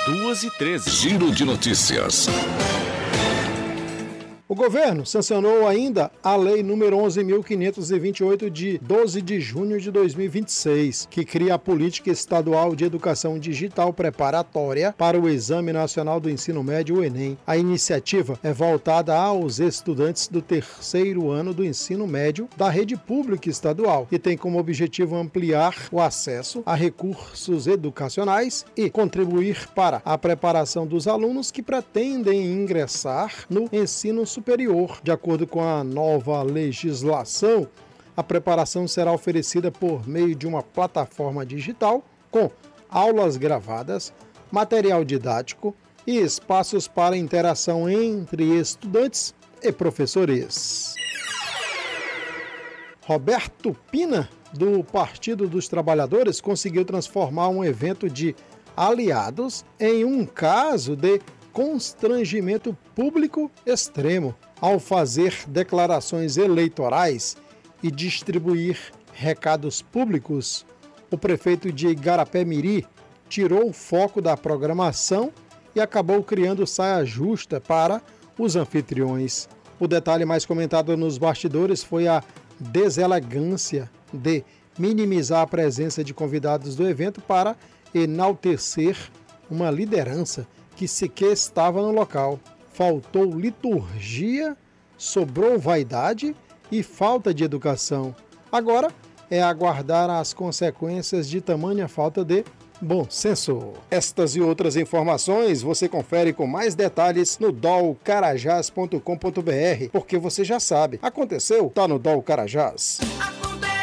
2h13. Giro de notícias. O governo sancionou ainda a Lei número 11.528 de 12 de junho de 2026, que cria a Política Estadual de Educação Digital Preparatória para o Exame Nacional do Ensino Médio, o Enem. A iniciativa é voltada aos estudantes do terceiro ano do ensino médio da rede pública estadual e tem como objetivo ampliar o acesso a recursos educacionais e contribuir para a preparação dos alunos que pretendem ingressar no ensino superior. De acordo com a nova legislação, a preparação será oferecida por meio de uma plataforma digital com aulas gravadas, material didático e espaços para interação entre estudantes e professores. Roberto Pina, do Partido dos Trabalhadores, conseguiu transformar um evento de aliados em um caso de constrangimento público extremo, ao fazer declarações eleitorais e distribuir recados públicos. O prefeito de Igarapé-Miri tirou o foco da programação e acabou criando saia justa para os anfitriões. O detalhe mais comentado nos bastidores foi a deselegância de minimizar a presença de convidados do evento para enaltecer uma liderança que sequer estava no local. Faltou liturgia, sobrou vaidade e falta de educação. Agora é aguardar as consequências de tamanha falta de bom senso. Estas e outras informações você confere com mais detalhes no dolcarajás.com.br, porque você já sabe, aconteceu, tá no Dol Carajás.